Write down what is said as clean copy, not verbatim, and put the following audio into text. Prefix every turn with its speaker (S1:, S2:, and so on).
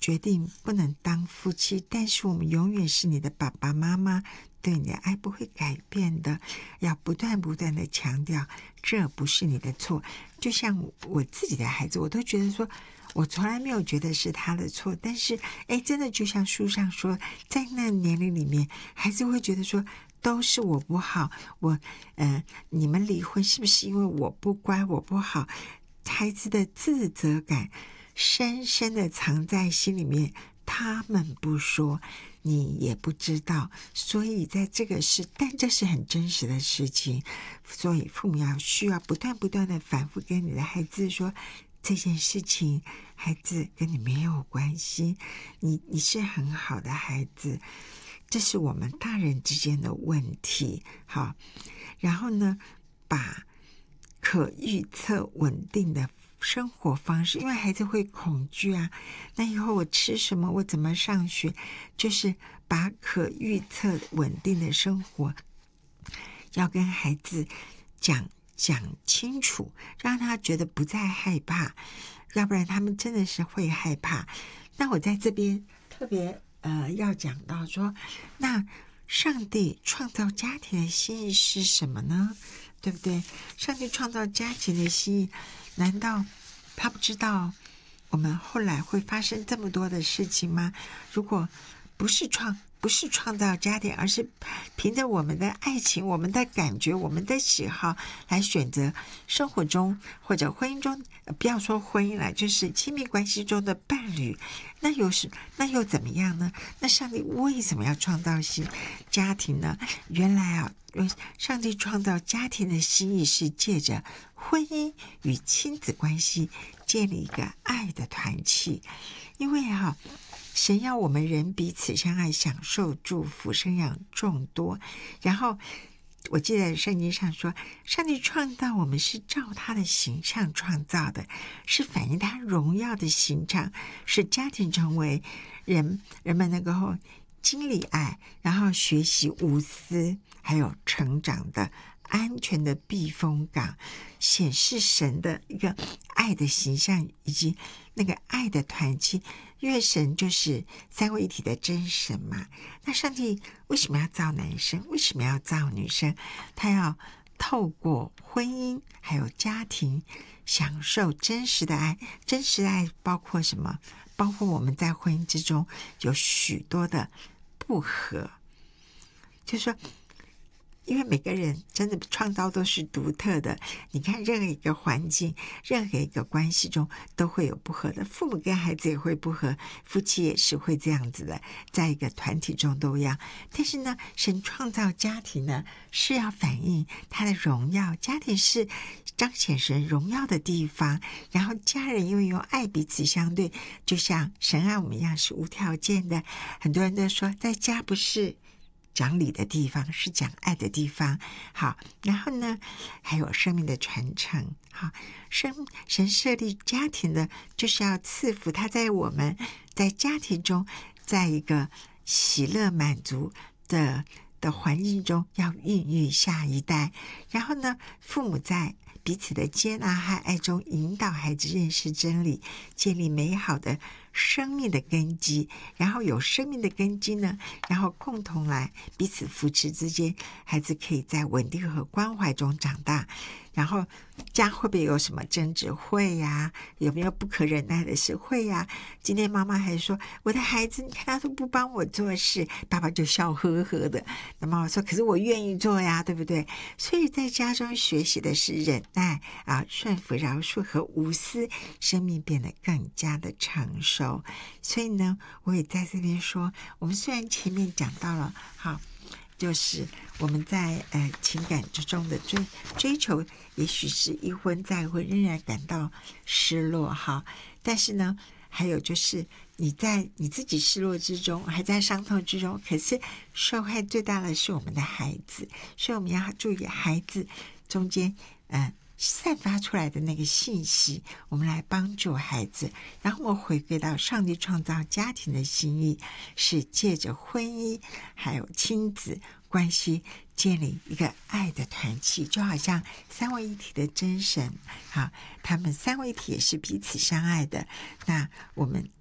S1: 决定不能当夫妻，但是我们永远是你的爸爸妈妈，对你的爱不会改变的，要不断的强调这不是你的错。就像我自己的孩子，我都觉得说我从来没有觉得是他的错，但是真的就像书上说，在那年龄里面，孩子会觉得说都是我不好，你们离婚是不是因为我不乖，我不好？孩子的自责感深深的藏在心里面，他们不说，你也不知道，所以在这个但这是很真实的事情，所以父母需要不断的反复跟你的孩子说，这件事情孩子跟你没有关系，你是很好的孩子，这是我们大人之间的问题。好，然后呢，把可预测稳定的生活方式，因为孩子会恐惧啊，那以后我吃什么，我怎么上学，就是把可预测稳定的生活要跟孩子讲清楚，让他觉得不再害怕，要不然他们真的是会害怕。那我在这边特别要讲到说，那上帝创造家庭的心意是什么呢？对不对？上帝创造家庭的心意，难道他不知道我们后来会发生这么多的事情吗？如果不是创造家庭，而是凭着我们的爱情、我们的感觉、我们的喜好来选择生活中或者婚姻中，不要说婚姻了，就是亲密关系中的伴侣，那又怎么样呢？那上帝为什么要创造家庭呢？原来上帝创造家庭的心意是借着婚姻与亲子关系建立一个爱的团契，因为神要我们人彼此相爱，享受祝福，生养众多。然后我记得圣经上说，上帝创造我们是照他的形象创造的，是反映他荣耀的形象，使家庭成为人们能够经历爱，然后学习无私，还有成长的安全的避风港，显示神的一个爱的形象，以及那个爱的团契。因为神就是三位一体的真神嘛，那上帝为什么要造男生？为什么要造女生？他要透过婚姻还有家庭享受真实的爱。真实的爱包括什么？包括我们在婚姻之中有许多的不和，就是说因为每个人真的创造都是独特的，你看任何一个环境，任何一个关系中都会有不合的，父母跟孩子也会不合，夫妻也是会这样子的，在一个团体中都一样。但是呢，神创造家庭呢，是要反映他的荣耀，家庭是彰显神荣耀的地方，然后家人因为用爱彼此相对，就像神爱我们一样是无条件的。很多人都说在家不是讲理的地方，是讲爱的地方。好，然后呢，还有生命的传承。好，神设立家庭的，就是要赐福他在我们在家庭中，在一个喜乐满足的环境中，要孕育下一代。然后呢，父母在彼此的接纳和爱中引导孩子认识真理，建立美好的生命的根基。然后有生命的根基呢，然后共同来彼此扶持之间，孩子可以在稳定和关怀中长大。然后家会不会有什么争执？会呀。有没有不可忍耐的事？会呀。今天妈妈还说，我的孩子你看他都不帮我做事，爸爸就笑呵呵的。那妈妈说，可是我愿意做呀，对不对？所以在家中学习的是忍耐顺服、饶恕和无私，生命变得更加的成熟。所以呢，我也在这边说，我们虽然前面讲到了就是我们在情感之中的追求，也许是一婚再婚仍然感到失落但是呢，还有就是你在你自己失落之中，还在伤痛之中，可是受害最大的是我们的孩子，所以我们要注意孩子中间散发出来的那个信息，我们来帮助孩子。然后我回归到上帝创造家庭的心意，是借着婚姻还有亲子关系建立一个爱的团契，就好像三位一体的真神他们三位一体也是彼此相爱的。那我们